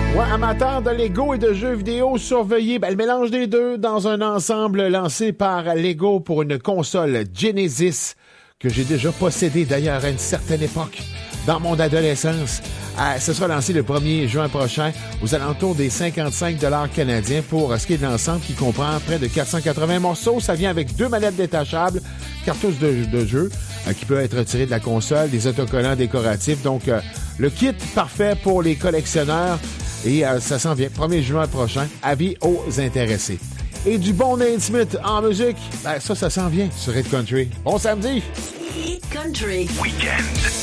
Ouais, amateur de Lego et de jeux vidéo, surveillez le mélange des deux dans un ensemble lancé par Lego pour une console Genesis que j'ai déjà possédée d'ailleurs à une certaine époque dans mon adolescence. Ce sera lancé le 1er juin prochain aux alentours des 55 $ canadiens pour ce qui est de l'ensemble qui comprend près de 480 morceaux. Ça vient avec 2 manettes détachables, cartouches de jeu qui peut être retirées de la console, des autocollants décoratifs. Donc, le kit parfait pour les collectionneurs. Et ça s'en vient, 1er juin prochain. Avis aux intéressés. Et du bon Nate Smith en musique, ça s'en vient sur Hit Country. Bon samedi! Hit Country Weekend.